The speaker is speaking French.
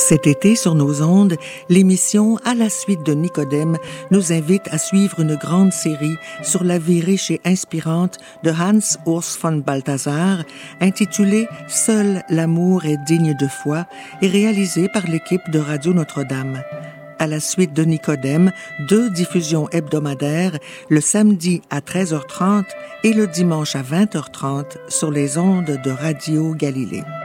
Cet été, sur nos ondes, l'émission À la suite de Nicodème nous invite à suivre une grande série sur la vie riche et inspirante de Hans Urs von Balthasar, intitulée « Seul l'amour est digne de foi » et réalisée par l'équipe de Radio Notre-Dame. À la suite de Nicodème, 2 diffusions hebdomadaires, le samedi à 13h30 et le dimanche à 20h30 sur les ondes de Radio Galilée.